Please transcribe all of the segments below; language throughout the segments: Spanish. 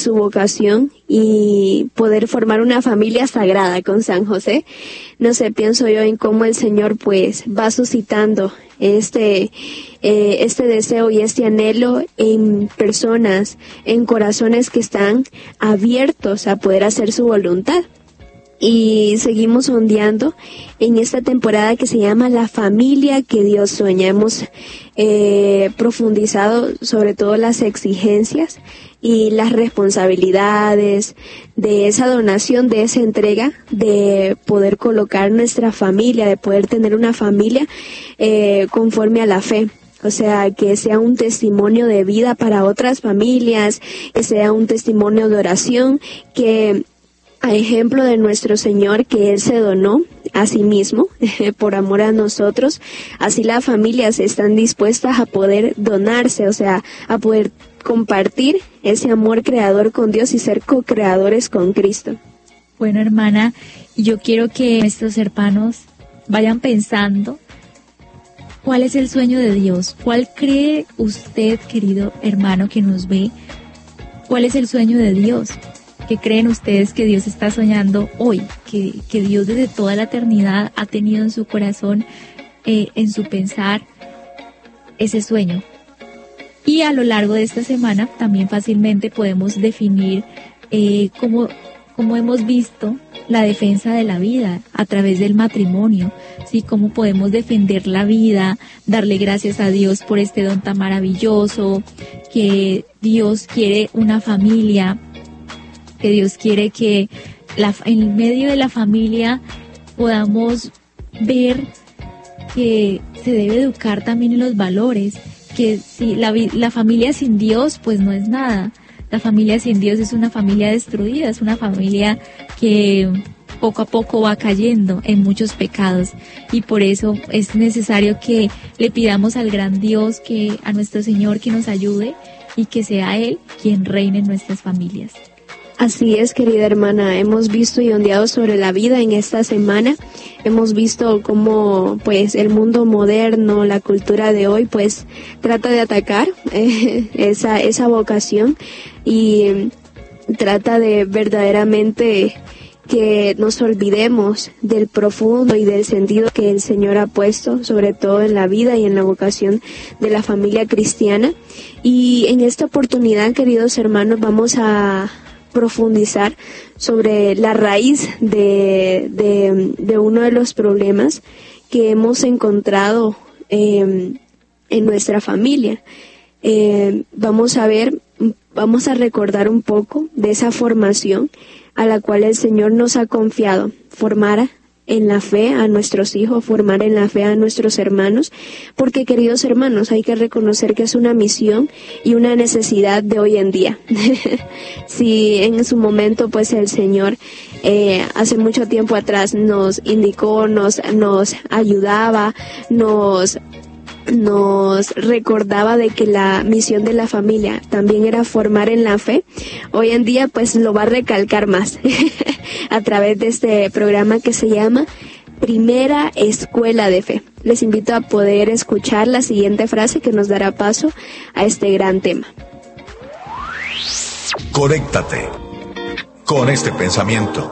su vocación y poder formar una familia sagrada con San José. No sé, pienso yo en cómo el Señor pues va suscitando este deseo y este anhelo en personas, en corazones que están abiertos a poder hacer su voluntad. Y seguimos ondeando en esta temporada que se llama La familia que Dios sueña. Hemos profundizado sobre todo las exigencias y las responsabilidades de esa donación, de esa entrega, de poder colocar nuestra familia, de poder tener una familia conforme a la fe. O sea, que sea un testimonio de vida para otras familias, que sea un testimonio de oración, que a ejemplo de nuestro Señor, que Él se donó a sí mismo por amor a nosotros, así las familias están dispuestas a poder donarse, o sea, a poder compartir ese amor creador con Dios y ser co-creadores con Cristo. Bueno, hermana, yo quiero que nuestros hermanos vayan pensando cuál es el sueño de Dios. ¿Cuál cree usted, querido hermano que nos ve? ¿Cuál es el sueño de Dios? ¿Qué creen ustedes que Dios está soñando hoy? Que Dios desde toda la eternidad ha tenido en su corazón, en su pensar, ese sueño. Y a lo largo de esta semana también fácilmente podemos definir cómo hemos visto la defensa de la vida a través del matrimonio, ¿sí? Cómo podemos defender la vida, darle gracias a Dios por este don tan maravilloso, que Dios quiere una familia, que Dios quiere que en medio de la familia podamos ver que se debe educar también en los valores, que si la familia sin Dios pues no es nada. La familia sin Dios es una familia destruida, es una familia que poco a poco va cayendo en muchos pecados, y por eso es necesario que le pidamos al gran Dios, a nuestro Señor, que nos ayude y que sea Él quien reine en nuestras familias. Así es, querida hermana, hemos visto y ondeado sobre la vida en esta semana. Hemos visto cómo pues el mundo moderno, la cultura de hoy pues trata de atacar esa vocación y trata de verdaderamente que nos olvidemos del profundo y del sentido que el Señor ha puesto, sobre todo en la vida y en la vocación de la familia cristiana. Y en esta oportunidad, queridos hermanos, vamos a profundizar sobre la raíz de uno de los problemas que hemos encontrado en nuestra familia. Vamos a recordar un poco de esa formación a la cual el Señor nos ha confiado, formar en la fe a nuestros hijos, formar en la fe a nuestros hermanos, porque, queridos hermanos, hay que reconocer que es una misión y una necesidad de hoy en día. Si en su momento pues el Señor hace mucho tiempo atrás nos indicó, nos ayudaba, nos recordaba de que la misión de la familia también era formar en la fe, hoy en día pues lo va a recalcar más a través de este programa que se llama Primera Escuela de Fe. Les invito a poder escuchar la siguiente frase que nos dará paso a este gran tema. Conéctate con este pensamiento.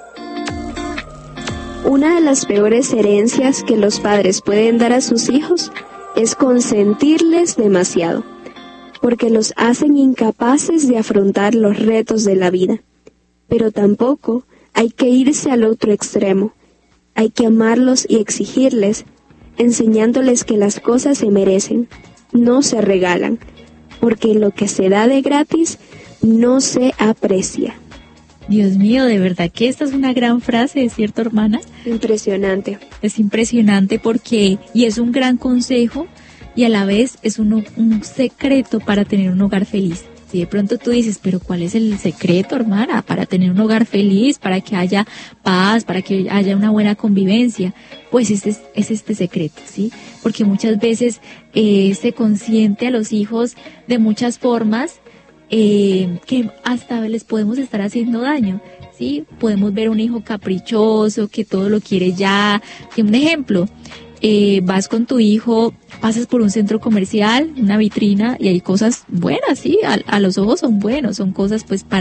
Una de las peores herencias que los padres pueden dar a sus hijos es consentirles demasiado, porque los hacen incapaces de afrontar los retos de la vida. Pero tampoco hay que irse al otro extremo. Hay que amarlos y exigirles, enseñándoles que las cosas se merecen, no se regalan, porque lo que se da de gratis no se aprecia. Dios mío, de verdad que esta es una gran frase, ¿es cierto, hermana? Impresionante. Es impresionante porque, y es un gran consejo, y a la vez es un secreto para tener un hogar feliz. Si de pronto tú dices, pero ¿cuál es el secreto, hermana, para tener un hogar feliz, para que haya paz, para que haya una buena convivencia? Pues es este secreto, ¿sí? Porque muchas veces se consiente a los hijos de muchas formas, que hasta les podemos estar haciendo daño, ¿sí? Podemos ver un hijo caprichoso, que todo lo quiere ya. Que un ejemplo, vas con tu hijo, pasas por un centro comercial, una vitrina, y hay cosas buenas, ¿sí? A los ojos son buenos, son cosas pues para